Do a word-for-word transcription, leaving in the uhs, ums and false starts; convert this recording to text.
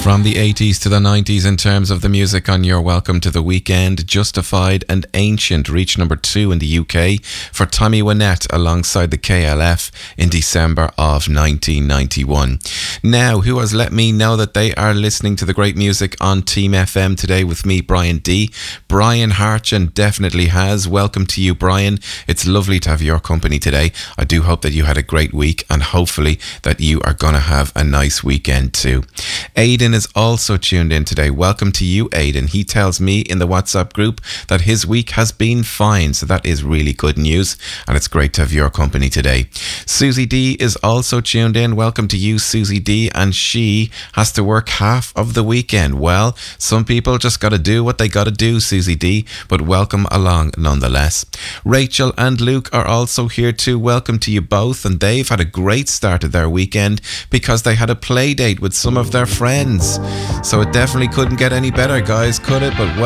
From the eighties to the nineties in terms of the music on your Welcome to the Weekend, Justified and Ancient reached number two in the U K for Tommy Wynette alongside the K L F in December of nineteen ninety-one. Now, who has let me know that they are listening to the great music on Team F M today with me, Brian D. Brian Harchin definitely has. Welcome to you, Brian. It's lovely to have your company today. I do hope that you had a great week and hopefully that you are going to have a nice weekend too. Aidan is also tuned in today. Welcome to you, Aidan. He tells me in the WhatsApp group that his week has been fine, so that is really good news, and it's great to have your company today. Susie D is also tuned in. Welcome to you, Susie D, and she has to work half of the weekend. Well, some people just got to do what they got to do, Susie D, but welcome along nonetheless. Rachel and Luke are also here too. Welcome to you both, and they've had a great start of their weekend because they had a play date with some of their friends. So it definitely couldn't get any better, guys, could it? But